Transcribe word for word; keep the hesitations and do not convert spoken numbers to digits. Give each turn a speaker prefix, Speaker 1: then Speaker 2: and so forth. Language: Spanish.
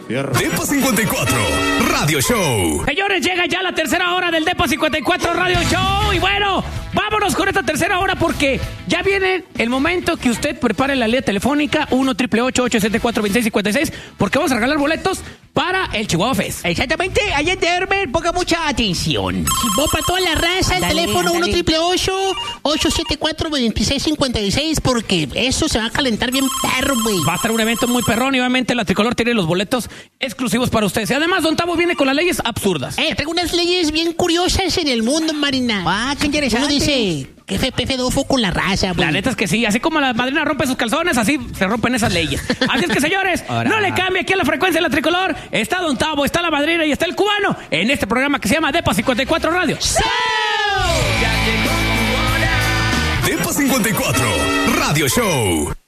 Speaker 1: Depa cincuenta y cuatro Radio Show.
Speaker 2: Señores, llega ya la tercera hora del Depa cincuenta y cuatro Radio Show. Y bueno, vámonos con esta tercera hora porque ya viene el momento que usted prepare la línea telefónica uno, ocho ocho ocho, siete cuatro, dos seis cinco seis, porque vamos a regalar boletos para el Chihuahua Fest.
Speaker 3: Exactamente, allá de Herber, ponga mucha atención.
Speaker 4: Vos para toda la raza, el
Speaker 3: Dale,
Speaker 4: teléfono
Speaker 3: dale.
Speaker 4: uno, ocho ocho ocho, ocho siete cuatro, dos seis cinco seis, porque eso se va a calentar bien perro, güey.
Speaker 2: Va a estar un evento muy perrón y obviamente la Tricolor tiene los boletos exclusivos para ustedes. Y además, Don Tavo viene con las leyes absurdas.
Speaker 4: Eh, traigo unas leyes bien curiosas en el mundo, Marina.
Speaker 3: Ah, qué interesante.
Speaker 4: Uno dice, que F P F con la raza, güey.
Speaker 2: La neta es que sí, así como la madrina rompe sus calzones, así se rompen esas leyes. Así es que, señores,
Speaker 3: Ahora.
Speaker 2: no le cambie aquí a la frecuencia de la Tricolor. Está Don Tavo, está la madrina y está el cubano en este programa que se llama Depa cincuenta y cuatro Radio.
Speaker 1: Depa cincuenta y cuatro Radio Show.